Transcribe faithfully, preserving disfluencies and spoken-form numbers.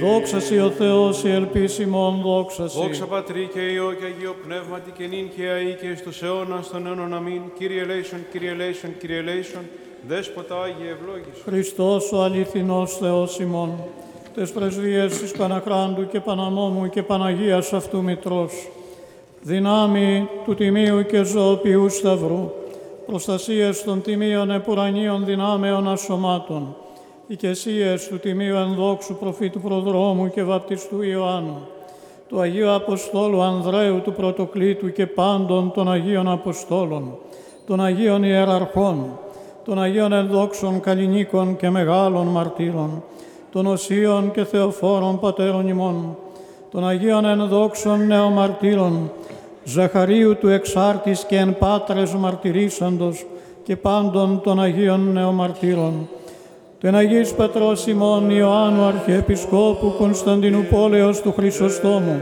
Δόξα σοι ο Θεός, η ελπίσιμον, δόξα σοι. Δόξα Πατρί και Υιό και Αγίο Πνεύματι και νυν και αεί και εις τους αιώνας των αιώνων αμήν. Κύριε ελέησον, Κύριε ελέησον, Κύριε ελέησον, Δέσποτα Άγιε ευλόγησον. Χριστός ο αληθινός Θεός ημών, τες πρεσβείες της Παναχράντου και Παναμόμου και Παναγίας αυτού Μητρός, δυνάμει του Τιμίου και Ζωοποιού Σταυρού, προστασίες των Τιμίων επουρανίων δυνάμεων ασωμάτων, οικεσίες του Τιμίου ενδόξου προφήτου Προδρόμου και βαπτιστού Ιωάννου, του Αγίου Αποστόλου Ανδρέου του Πρωτοκλήτου και πάντων των Αγίων Αποστόλων, των Αγίων Ιεραρχών, των Αγίων ενδόξων Καλλινίκων και μεγάλων μαρτύρων, των Οσίων και Θεοφόρων Πατέρων ημών, των Αγίων ενδόξων νεομαρτύρων, Ζαχαρίου του Εξάρτης και εν Πάτρες μαρτυρήσαντος και πάντων των Αγίων νεομαρτύρων, τον Αγίης Πατρός ημών Ιωάννου Αρχιεπισκόπου Κωνσταντινουπόλεως του Χρυσοστόμου,